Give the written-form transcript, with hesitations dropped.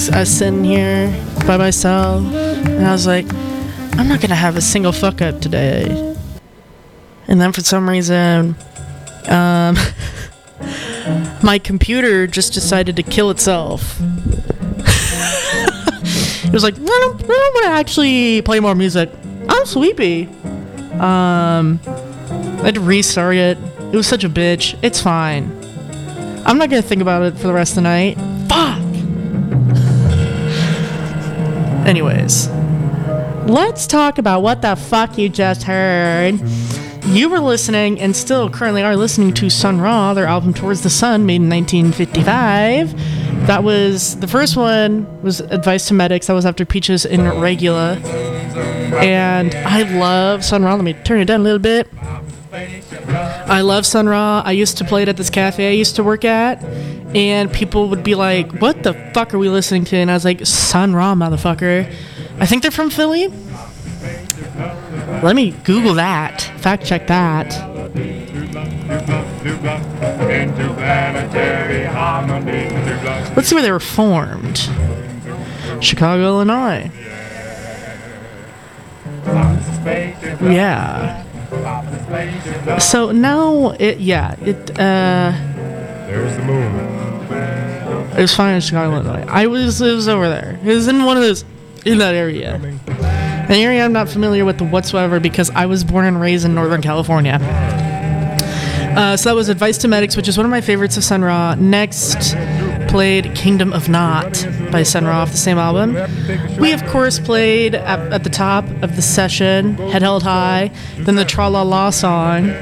I was sitting here by myself, and I was like, I'm not gonna have a single fuck up today. And then for some reason, my computer just decided to kill itself. It was like, I don't want to actually play more music. I'm sleepy. I had to restart it. It was such a bitch. It's fine. I'm not gonna think about it for the rest of the night. Fuck! Anyways, let's talk about what the fuck you just heard. You were listening, and still currently are listening to Sun Ra, their album Towards the Sun, made in 1955. That was, the first one was Advice to Medics. That was after Peaches in Regula. And I love Sun Ra. Let me turn it down a little bit. I love Sun Ra. I used to play it at this cafe I used to work at. And people would be like, what the fuck are we listening to? And I was like, Sun Ra, motherfucker. I think they're from Philly. Let me Google that. Fact check that. Let's see where they were formed. Chicago, Illinois. Yeah. So now there's the moon. It was fine in Chicago, Illinois. It was over there. It was in that area. An area I'm not familiar with whatsoever because I was born and raised in Northern California. So that was Advice to Medics, which is one of my favorites of Sun Ra. Next, played Kingdom of Naught by Sun Ra off the same album. We, of course, played at the top of the session, Head Held High, then the Tra La La song,